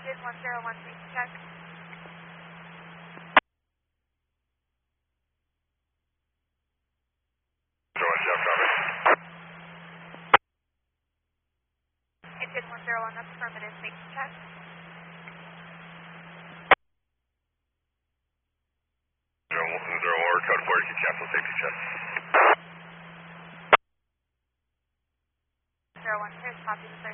Engine 101, please check. Engine 101, that's affirmative, safety check. Code 40, cancel safety check. 01, here's copy.